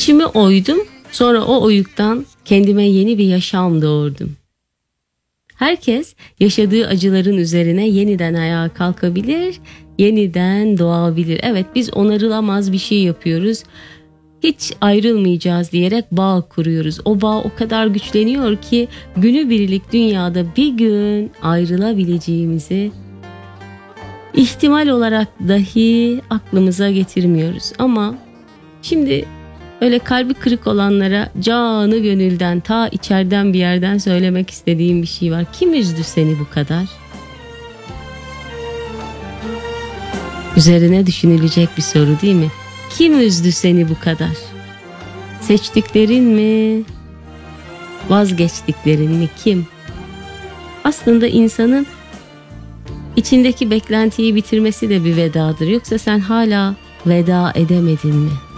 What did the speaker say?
İçimi oydum, sonra o oyuktan kendime yeni bir yaşam doğurdum. Herkes yaşadığı acıların üzerine yeniden ayağa kalkabilir, yeniden doğabilir. Evet, biz onarılamaz bir şey yapıyoruz. Hiç ayrılmayacağız diyerek bağ kuruyoruz. O bağ o kadar güçleniyor ki günübirlik dünyada bir gün ayrılabileceğimizi ihtimal olarak dahi aklımıza getirmiyoruz. Ama şimdi öyle kalbi kırık olanlara canı gönülden, ta içeriden bir yerden söylemek istediğim bir şey var. Kim üzdü seni bu kadar? Üzerine düşünülecek bir soru değil mi? Kim üzdü seni bu kadar? Seçtiklerin mi? Vazgeçtiklerin mi? Kim? Aslında insanın içindeki beklentiyi bitirmesi de bir vedadır. Yoksa sen hala veda edemedin mi?